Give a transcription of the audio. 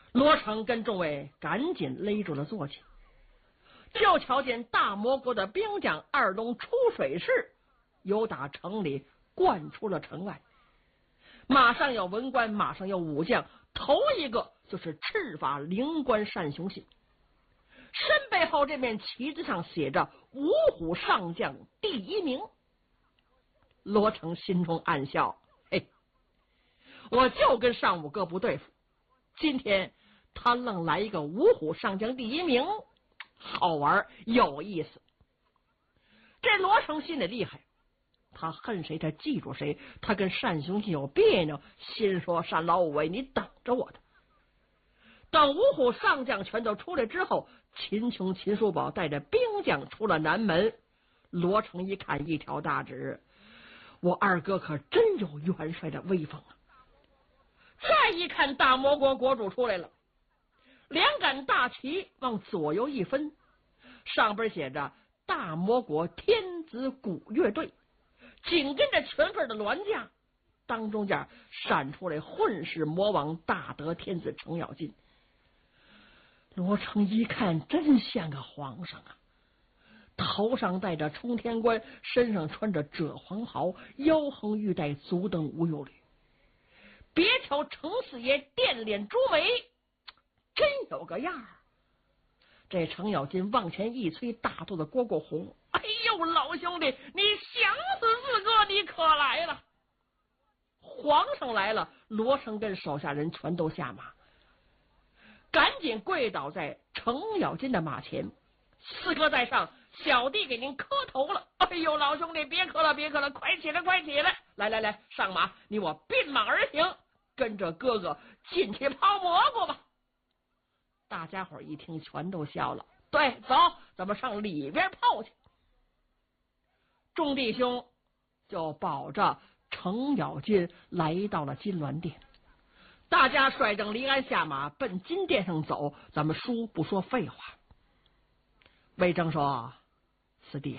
罗成跟众位赶紧勒住了坐骑，就瞧见大魔国的兵将二龙出水式由打城里灌出了城外，马上有文官，马上有武将，头一个就是赤发灵官单雄信，身背后这面旗子上写着五虎上将第一名。罗成心中暗笑，嘿，我就跟上午哥不对付，今天他愣来一个五虎上将第一名，好玩有意思。这罗成心里厉害，他恨谁他记住谁，他跟单雄信有别扭，心说单老五位你等着我的。等五虎上将全都出来之后，秦琼秦叔宝带着兵将出了南门。罗成一看一条大指，我二哥可真有元帅的威风啊！再一看大魔国国主出来了，两杆大旗往左右一分，上边写着大魔国天子鼓乐队，紧跟着全份的銮驾，当中间闪出来混世魔王大德天子程咬金。罗成一看真像个皇上啊，头上戴着冲天冠，身上穿着赭黄袍，腰横玉带，足蹬无忧履。别瞧程四爷电脸朱眉，真有个样儿。这程咬金往前一催，大肚子蝈蝈红，哎呦，老兄弟，你想死四哥，你可来了！皇上来了，罗成跟手下人全都下马，赶紧跪倒在程咬金的马前，四哥在上，小弟给您磕头了。哎呦，老兄弟，别磕了，别磕了，快起来，快起来！来来来，上马，你我并马而行，跟着哥哥进去泡蘑菇吧。大家伙一听，全都笑了。对，走，咱们上里边泡去。众弟兄就保着程咬金来到了金銮殿，大家率正离鞍下马，奔金殿上走。咱们书不说废话。魏征说：“四弟，